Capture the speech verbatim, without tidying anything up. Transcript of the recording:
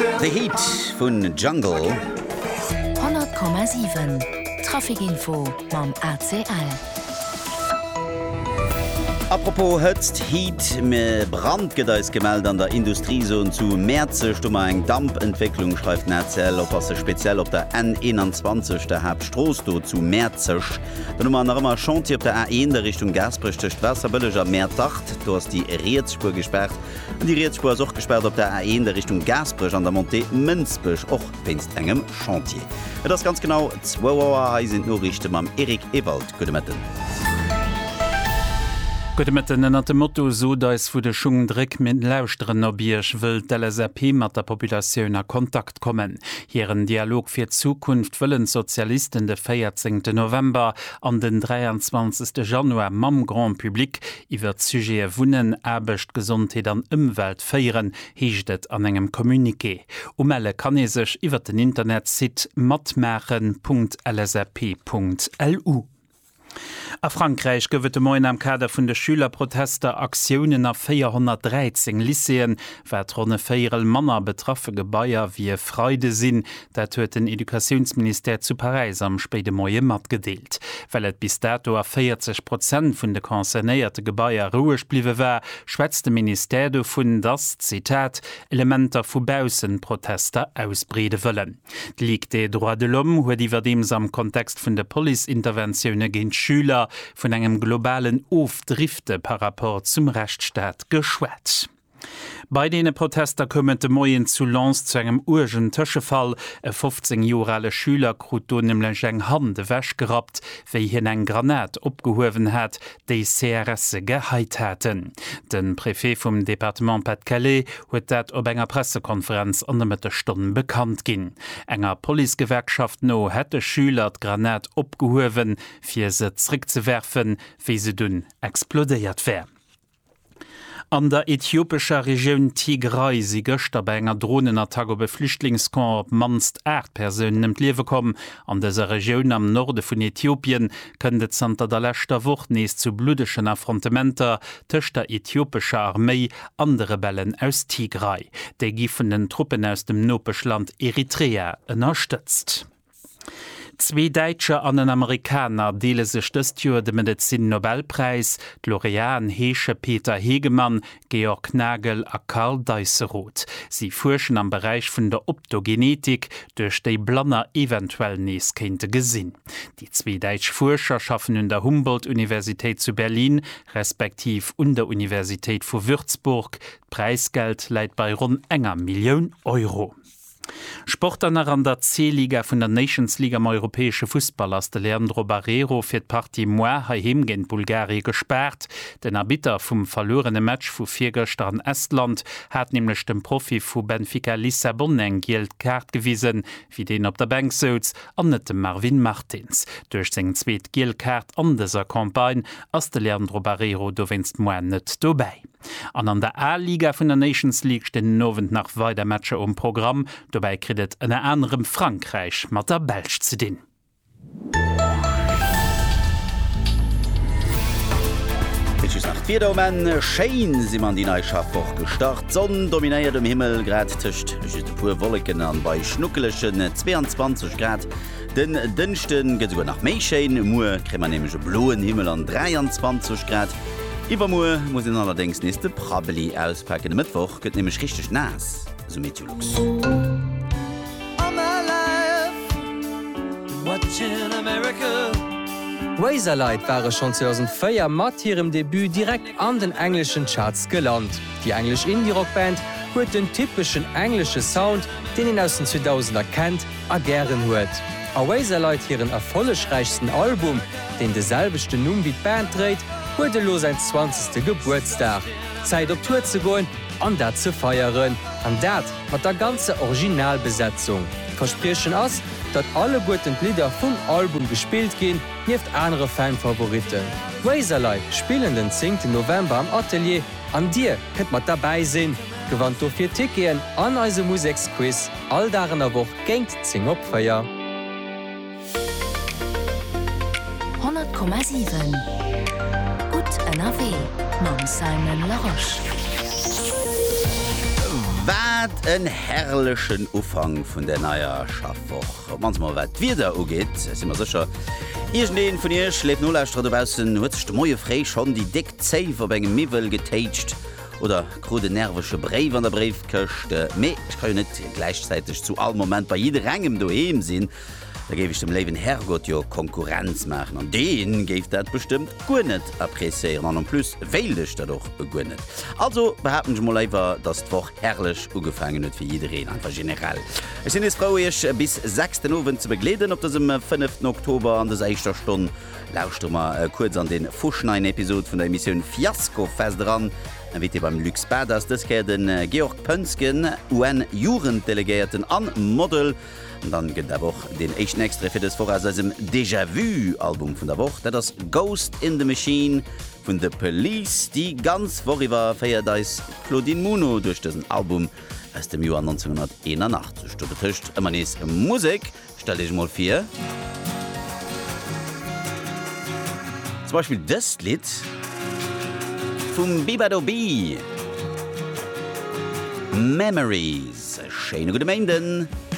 The Heat vun Jungle hundert Komma sieben Trafikinfo mam A C L. Apropos hëtzt Heat me Brandgedeis gemeld an der Industriezone zu Märzeg stummer eng Dampentwicklung schreift N Z L op as se speziell op der N einundzwanzig der Herbstroos do zu Märzeg. Da nummer nach immer Chantier op der A eins der Richtung Gasbrechtecht Wasserbëlleger Meerdacht, do ass die Reetspur gesperrt. Und die Reetspur is auch gesperrt op der A eins der Richtung Gasbrech an der Monté Münzbech och winst engem Chantier. Et das ganz genau zwei Uhr sind Norrichten mam Erik Ewald Gudemetten. Gutmitten dem Motto so dats vu de Schungen dreck mit lauschteren Nobierch will d L S R P mat der Populationun a Kontakt kommen. Hieren Dialog fir Zukunft wëllen Sozialisten de feiertzingten November an den dreiundzwanzigsten Januar mam Grand Publik iwwer Suje Wunnen Äbecht Gesundheet an Umwelt feieren, hiechtet an engem Kommuniqué. Umelle kann e sech iwwer den Internetsit matmachen punkt l s r p punkt l u. A Frankreich gëwet moin am Kader vun de Schülerprotester Aktiounen a vierhundertdreizehn Lyceen, wär runne féierel Manner betraffe Gebaier wie Freude sinn, dat huet den Edukationsminister zu Paris am späte Moie mat gedeelt. Well et bis dato a vierzig Prozent vun de konzernéierte Gebaier ruhig bliwe wär, schwätzt de Minister do vun das, Zitat, Elementer vu Bausen Protester ausbrede wëllen. Liegt de droit de l'homme huet iwwer dems am Kontext vun de Poliinterventionioune géint Schüler vun engem globalen Ofdrifte par rapport zum Rechtsstaat geschwätzt. Bei dene Protester kommen de Moien zu Lens zu engem urgen Tëschefall. E fünfzehn Jorale Schüler krut do nemlech eng Hand de wäsch gerat, wéi hin eng Granat opgehowen hat, déi C R S geheit hätten. Den Präfet vum Departement Pas-de-Calais huet dat op enger Pressekonferenz an der Stunden bekannt ginn. Enger Poligewerkschaft no hätte Schüler d Granat opgehowen, fir se zrick ze werfen, wie se dun explodeiert wär. An der äthiopischer Region Tigray si gëchter bei enger Drohnenattack op e Flüchtlingskamp op manst Erdpersonen em Liewe kommen. An dieser Region am Norde vun Äthiopien kënnet Santa der letzter Woche nees zu bludeschen Affrontementer tëcht der äthiopischer Armee andere Rebellen aus Tigray. Déi gi vun den Truppen aus dem Nopeschland Eritrea ënnerstëtzt. Zwei Deitscher an den Amerikaner deele sech dëst Joer de Medizin-Nobelpreis, Laureaten Heesche Peter Hegemann, Georg Nagel a Karl Deisseroth. Sie fuerschen am Bereich vun der Optogenetik, duerch déi Blanner eventuell nees kente gesinn. Die zwei Deitsch Fuerscher schaffen hun der Humboldt-Universität zu Berlin, respektiv un der Universität vu Würzburg. Preisgeld leiit bei rund enger Millioun Euro. Sportler an der C-Liga vun der Nations League am europäesche Fußballers de Leandro Barreiro fir d Parti Moi haim gen Bulgarie gesperrt. Den Erbieter vum verlorene Match vu Viergëcht an Estland hat nämlich dem Profi vu Benfica Lissabon eng Geld Kart gewiesen, wie den op der Bank soz an net dem Marvin Martins. Durch seg zweet Geldkart an deser Kampagne ass de Leandro Barreiro do winst Moi net dobei. An an der A-Liga vun der Nations League stehen nowend nach weiter Matcher um Programm, dobei kritet en anderem Frankreich mat der Belsch ze din. Vierdomen Schein si man die Neischaft och gestart. Sonn dominéiert dem Himmel grad tcht pur Wolleken an bei schnuckelechen zweiundzwanzig Grad. Den dünnchten gët go nach Méischein, Mu krimmer nemge bloen Himmel an dreiundzwanzig Grad. Iwer Mu muss in allerdings nächste Prabeli auspacken. Mittwoch gëtt nämlich richtig nass. So Meteorlux. Razorlight waren schon zweitausendvier mat ihrem Debüt direkt an den englischen Charts gelandet. Die englisch Indie-Rockband huet den typischen englische Sound, den ihn aus den zweitausender kennt, a gern huet. A Razorlight ihren erfolgreichsten Album, den deselbechte Numbeat Band dreht, huet lo sein zwanzigsten Geburtstag. Zeit op Tour zu goen, an dat zu feieren, an dat hat der ganze Originalbesetzung. Versprechen ass, dat alle guten Lieder vum Album gespielt gin, nieft andere Fanfavoriten. Razorlight spielen den zehnten November am Atelier, an Dir könnt mat dabei sinn. Gewandt do fir Ticketen an eise Musiksquiz, all darener woch géint zing opfeier. hundert Komma sieben Gut N R W, Mam Simon Laroche. wat en herrlichen Ufang vun der naier Schaffwoch. Manchmal wat wieder ugeht, ist immer sicher. Ich den von ihr schläft nullbausen huetchte moie frei schon die dick Zei vor engem Mivel getaged oder krude nervsche Breif an der Brief köchte. Me ich kann net gleichzeitig zu allem Moment bei jede Rangem do hem sinn. Da gebe ich dem Leben Herrgott jo Konkurrenz machen. Und den geft dat bestimmt gunnet appreieren an plus wäldech dadurch begunnet. Also behaupten ich mal leider, dass woch herrlich ugefangen wird für jedereen einfach generell. Es sind es Frau ich bis sechsten Uhr zu begleden, ob das am fünften Oktober an der sechster Stunde lauscht mal äh, kurz an den Fuschnein-Episode von der Emission Fiasco fest dran. Dann wird ihr beim Lux Badas das den äh, Georg Pönsken, U N-Jurendelegierten an Model. Und dann geht der Woche den echt extra für das voraus aus dem Déjà-vu-Album von der Woche, das Ghost in the Machine von The Police, die ganz vorüber feiert als Claudine Muno durch diesen Album aus dem Jahr neunzehnhunderteinundachtzig. Du betischt immer nächste Musik, stelle ich mal vor. Zum Beispiel das Lied vom Bibado B. Memories. Schöne gute Menschen.